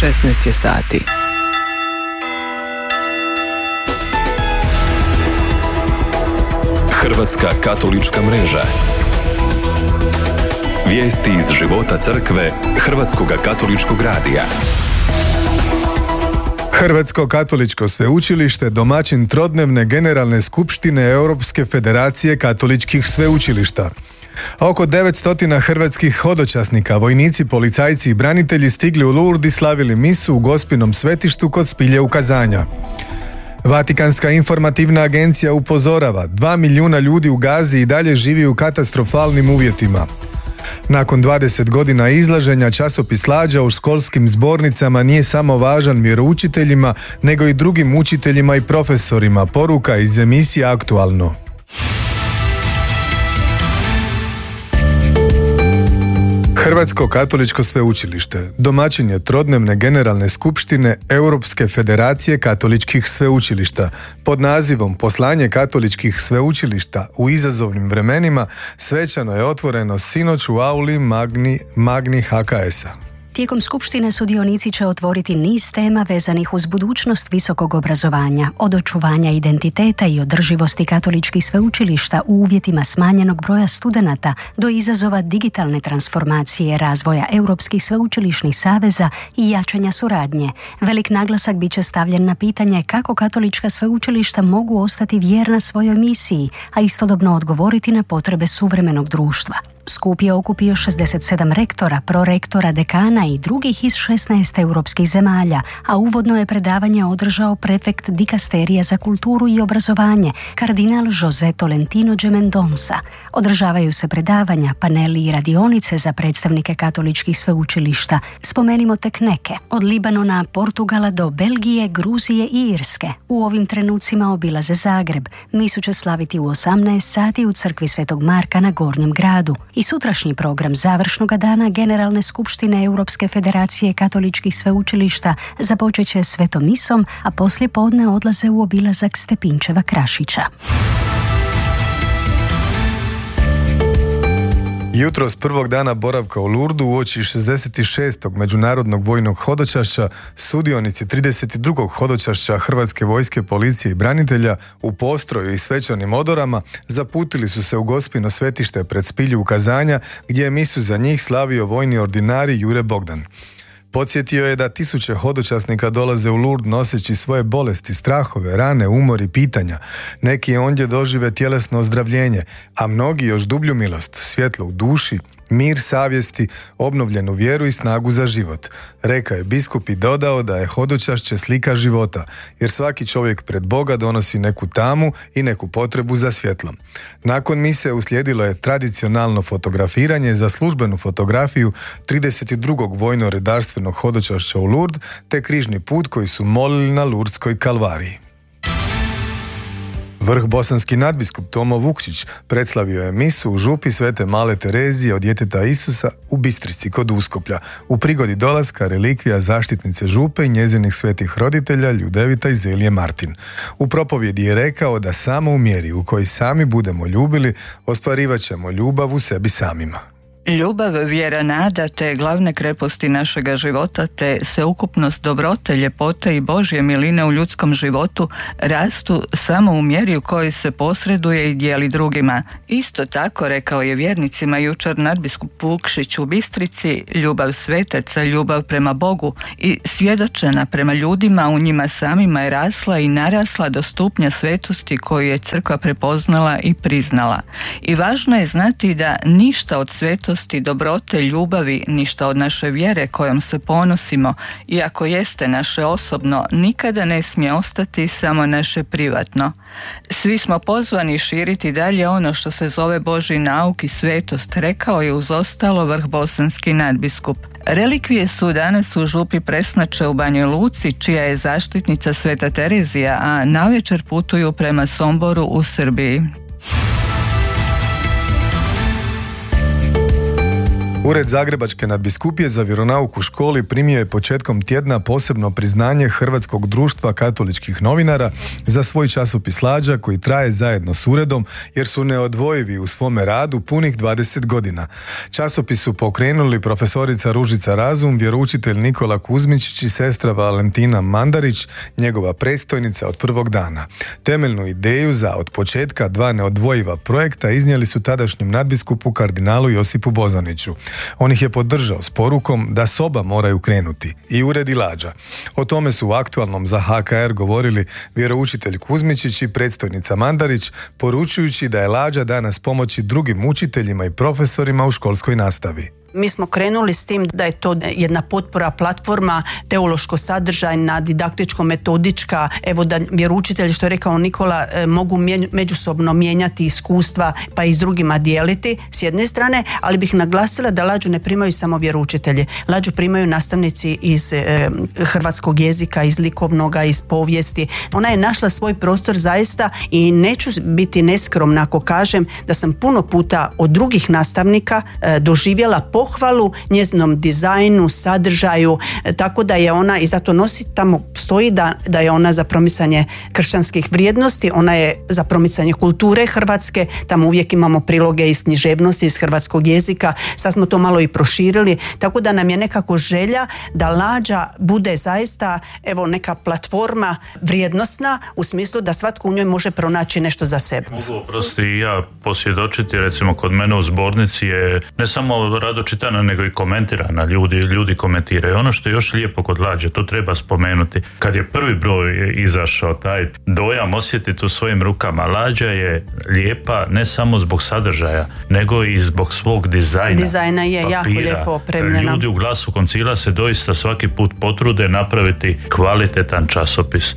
16 je sati. Hrvatska katolička mreža. Vijesti iz života crkve Hrvatskog katoličkog radija. Hrvatsko katoličko sveučilište domaćin trodnevne generalne skupštine Europske federacije katoličkih sveučilišta. Oko 900 hrvatskih hodočasnika, vojnici, policajci i branitelji stigli u Lourdes i slavili misu u Gospinom svetištu kod spilje ukazanja. Vatikanska informativna agencija upozorava, 2 milijuna ljudi u Gazi i dalje živi u katastrofalnim uvjetima. Nakon 20 godina izlaženja, časopis Lađa u školskim zbornicama nije samo važan vjeroučiteljima, nego i drugim učiteljima i profesorima, poruka iz emisije Aktualno. Hrvatsko katoličko sveučilište domaćin je trodnevne generalne skupštine Europske federacije katoličkih sveučilišta. Pod nazivom Poslanje katoličkih sveučilišta u izazovnim vremenima svečano je otvoreno sinoć u auli Magni HKS-a. Tijekom skupštine sudionici će otvoriti niz tema vezanih uz budućnost visokog obrazovanja, od očuvanja identiteta i održivosti katoličkih sveučilišta u uvjetima smanjenog broja studenata do izazova digitalne transformacije, razvoja europskih sveučilišnih saveza i jačanja suradnje. Velik naglasak bit će stavljen na pitanje kako katolička sveučilišta mogu ostati vjerna svojoj misiji, a istodobno odgovoriti na potrebe suvremenog društva. Skup je okupio 67 rektora, prorektora, dekana i drugih iz 16 europskih zemalja, a uvodno je predavanje održao prefekt dikasterija za kulturu i obrazovanje, kardinal José Tolentino de Mendonça. Održavaju se predavanja, paneli i radionice za predstavnike katoličkih sveučilišta. Spomenimo tek neke, od Libanona, Portugala do Belgije, Gruzije i Irske. U ovim trenucima obilaze Zagreb. Misu će slaviti u 18 sati u crkvi Svetog Marka na Gornjem gradu. I sutrašnji program završnog dana Generalne skupštine Europske federacije katoličkih sveučilišta započet će svetom misom, a poslije podne odlaze u obilazak Stepinčeva Krašića. Jutros prvog dana boravka u Lourdesu uoči 66. međunarodnog vojnog hodočašća, sudionici 32. hodočašća Hrvatske vojske, policije i branitelja u postroju i svečanim odorama zaputili su se u Gospino svetište pred spilju ukazanja, gdje je misu za njih slavio vojni ordinari Jure Bogdan. Podsjetio je da tisuće hodočasnika dolaze u Lourdes noseći svoje bolesti, strahove, rane, umor i pitanja. Neki ondje dožive tjelesno ozdravljenje, a mnogi još dublju milost, svjetlo u duši, mir savjesti, obnovljenu vjeru i snagu za život. Rekao je biskup i dodao da je hodočašće slika života, jer svaki čovjek pred Boga donosi neku tamu i neku potrebu za svjetlom. Nakon mise uslijedilo je tradicionalno fotografiranje za službenu fotografiju 32. vojno-redarstvenog hodočašća u Lourdes te križni put koji su molili na Lurdskoj kalvariji. Vrh bosanski nadbiskup Tomo Vukšić predslavio je misu u župi Svete Male Terezije od djeteta Isusa u Bistrici kod Uskoplja u prigodi dolaska relikvija zaštitnice župe i njezinih svetih roditelja Ljudevita i Zelije Martin. U propovjedi je rekao da samo u mjeri u kojoj sami budemo ljubili, ostvarivat ćemo ljubav u sebi samima. Ljubav, vjera, nada te glavne kreposti našega života te sveukupnost dobrote, ljepote i Božje miline u ljudskom životu rastu samo u mjeri u kojoj se posreduje i dijeli drugima. Isto tako, rekao je vjernicima jučer nadbiskup Vukšić u Bistrici, ljubav svetaca, ljubav prema Bogu i svjedočena prema ljudima u njima samima je rasla i narasla do stupnja svetosti koju je crkva prepoznala i priznala. I važno je znati da ništa od svetosti, dobrote, ljubavi, ništa od naše vjere kojom se ponosimo, iako jeste naše osobno, nikada ne smije ostati samo naše privatno. Svi smo pozvani širiti dalje ono što se zove Božji nauk i svetost, rekao je uz ostalo vrh bosanski nadbiskup. Relikvije su danas u župi Presnače u Banjoj Luci, čija je zaštitnica Sveta Terezija, a navečer putuju prema Somboru u Srbiji. Ured Zagrebačke nadbiskupije za vjeronauk u školi primio je početkom tjedna posebno priznanje Hrvatskog društva katoličkih novinara za svoj časopis Lađa koji traje zajedno s uredom jer su neodvojivi u svome radu punih 20 godina. Časopis su pokrenuli profesorica Ružica Razum, vjeroučitelj Nikola Kuzmičić i sestra Valentina Mandarić, njegova predstojnica od prvog dana. Temeljnu ideju za od početka dva neodvojiva projekta iznijeli su tadašnjem nadbiskupu kardinalu Josipu Bozaniću. On ih je podržao s porukom da s oba moraju krenuti, i ured i Lađa. O tome su u Aktualnom za HKR govorili vjeroučitelj Kuzmičić i predstojnica Mandarić, poručujući da je Lađa danas pomoći drugim učiteljima i profesorima u školskoj nastavi. Mi smo krenuli s tim da je to jedna potpora platforma teološko-sadržajna, didaktičko-metodička, evo da vjeroučitelji, što je rekao Nikola, mogu međusobno mijenjati iskustva pa i s drugima dijeliti s jedne strane, ali bih naglasila da Lađu ne primaju samo vjeroučitelji. Lađu primaju nastavnici iz hrvatskog jezika, iz likovnoga, iz povijesti. Ona je našla svoj prostor zaista i neću biti neskromna ako kažem da sam puno puta od drugih nastavnika doživjela pohvalu njezinom dizajnu, sadržaju, tako da je ona, i zato nosi tamo stoji da je ona za promicanje kršćanskih vrijednosti, ona je za promicanje kulture hrvatske, tamo uvijek imamo priloge iz književnosti, iz hrvatskog jezika, sad smo to malo i proširili, tako da nam je nekako želja da Lađa bude zaista evo neka platforma vrijednosna u smislu da svatko u njoj može pronaći nešto za sebe. Mogu prosti i ja posvjedočiti, recimo kod mene u zbornici je ne samo rado čitana, nego i komentirana, ljudi komentiraju. Ono što je još lijepo kod Lađe, to treba spomenuti, kad je prvi broj izašao, taj dojam osjetiti u svojim rukama. Lađa je lijepa ne samo zbog sadržaja, nego i zbog svog dizajna. Dizajna je papira. Jako lijepo opremljena. Ljudi u Glasu Koncila se doista svaki put potrude napraviti kvalitetan časopis.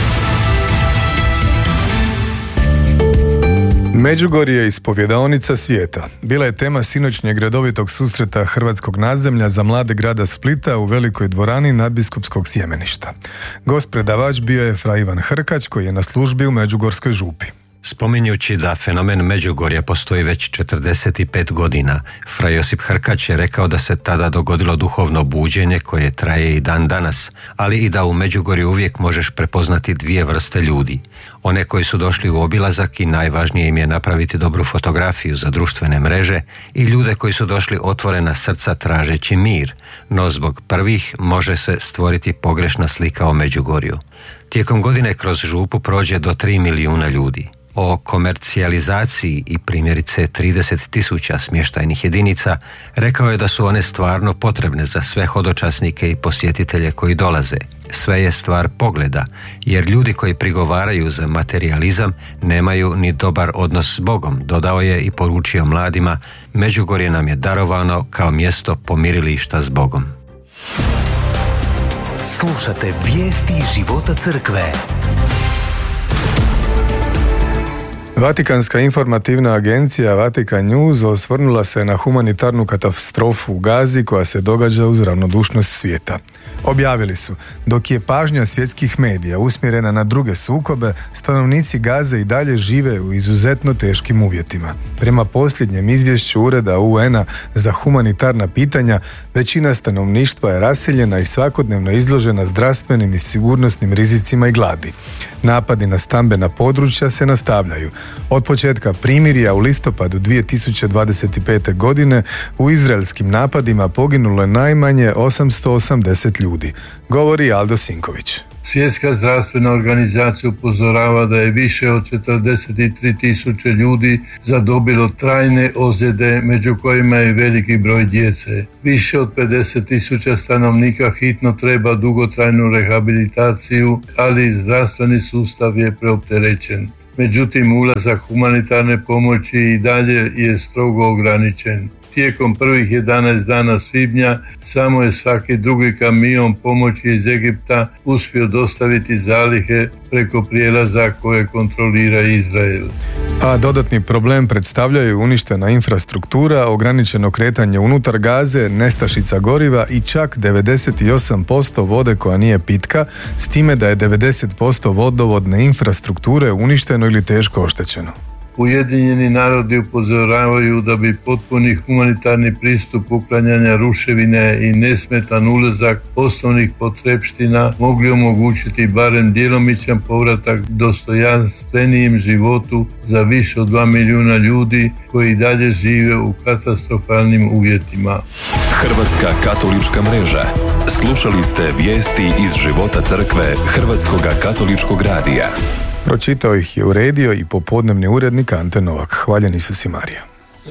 Međugorje je ispovjedaonica svijeta. Bila je tema sinoćnjeg redovitog susreta hrvatskog nadzemlja za mlade grada Splita u velikoj dvorani nadbiskupskog sjemeništa. Gost predavač bio je fra Ivan Hrkać koji je na službi u Međugorskoj župi. Spominjući da fenomen Međugorja postoji već 45 godina, fra Josip Hrkać je rekao da se tada dogodilo duhovno buđenje koje traje i dan danas, ali i da u Međugorju uvijek možeš prepoznati dvije vrste ljudi. One koji su došli u obilazak i najvažnije im je napraviti dobru fotografiju za društvene mreže, i ljude koji su došli otvorena srca tražeći mir, no zbog prvih može se stvoriti pogrešna slika o Međugorju. Tijekom godine kroz župu prođe do 3 milijuna ljudi. O komercijalizaciji i primjerice 30.000 smještajnih jedinica rekao je da su one stvarno potrebne za sve hodočasnike i posjetitelje koji dolaze. Sve je stvar pogleda, jer ljudi koji prigovaraju za materijalizam nemaju ni dobar odnos s Bogom, dodao je i poručio mladima: Međugorje nam je darovano kao mjesto pomirilišta s Bogom. Slušate vijesti iz života crkve. Vatikanska informativna agencija Vatikan News osvrnula se na humanitarnu katastrofu u Gazi koja se događa uz ravnodušnost svijeta. Objavili su: dok je pažnja svjetskih medija usmjerena na druge sukobe, stanovnici Gaze i dalje žive u izuzetno teškim uvjetima. Prema posljednjem izvješću Ureda UN-a za humanitarna pitanja, većina stanovništva je raseljena i svakodnevno izložena zdravstvenim i sigurnosnim rizicima i gladi. Napadi na stambena područja se nastavljaju. Od početka primirja u listopadu 2025. godine u izraelskim napadima poginulo je najmanje 880 ljudi, govori Aldo Sinković. Svjetska zdravstvena organizacija upozorava da je više od 43.000 ljudi zadobilo trajne ozljede, među kojima je veliki broj djece. Više od 50.000 stanovnika hitno treba dugotrajnu rehabilitaciju, ali zdravstveni sustav je preopterećen. Međutim, ulazak humanitarne pomoći i dalje je strogo ograničen. Tijekom prvih 11 dana svibnja samo je svaki drugi kamion pomoći iz Egipta uspio dostaviti zalihe preko prijelaza koje kontrolira Izrael. A dodatni problem predstavljaju uništena infrastruktura, ograničeno kretanje unutar Gaze, nestašica goriva i čak 98% vode koja nije pitka, s time da je 90% vodovodne infrastrukture uništeno ili teško oštećeno. Ujedinjeni narodi upozoravaju da bi potpuni humanitarni pristup uklanjanja ruševine i nesmetan ulazak osnovnih potrepština mogli omogućiti barem djelomičan povratak dostojanstvenijim životu za više od 2 milijuna ljudi koji dalje žive u katastrofalnim uvjetima. Hrvatska katolička mreža. Slušali ste vijesti iz života crkve Hrvatskoga katoličkog radija. Pročitao ih je uredio i popodnevni urednik Ante Novak. Hvaljen Isus i Marija.